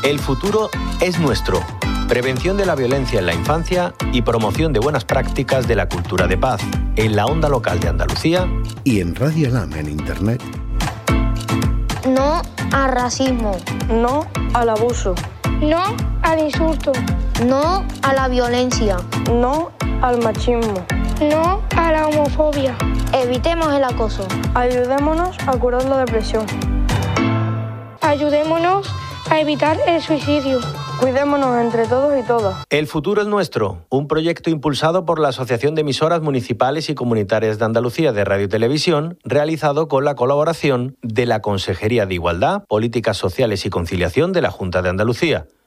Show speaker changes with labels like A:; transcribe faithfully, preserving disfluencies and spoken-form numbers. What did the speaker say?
A: El futuro es nuestro. Prevención de la violencia en la infancia y promoción de buenas prácticas de la cultura de paz. En la onda local de Andalucía
B: y en Radio Lama en Internet.
C: No al racismo.
D: No al abuso.
E: No al insulto.
C: No a la violencia.
D: No al machismo.
E: No a la homofobia.
C: Evitemos el acoso.
D: Ayudémonos a curar la depresión.
E: Ayudémonos a evitar el suicidio.
D: Cuidémonos entre todos y todas.
A: El futuro es nuestro, un proyecto impulsado por la Asociación de Emisoras Municipales y Comunitarias de Andalucía de Radio y Televisión, realizado con la colaboración de la Consejería de Igualdad, Políticas Sociales y Conciliación de la Junta de Andalucía.